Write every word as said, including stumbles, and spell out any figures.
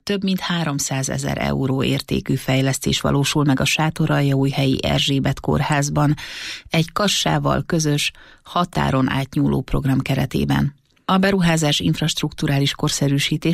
több mint háromszázezer euró értékű fejlesztés valósul meg a Sátoraljaújhelyi Erzsébet kórházban, egy kassával közös, határon átnyúló program keretében. A beruházás infrastrukturális korszerűsítés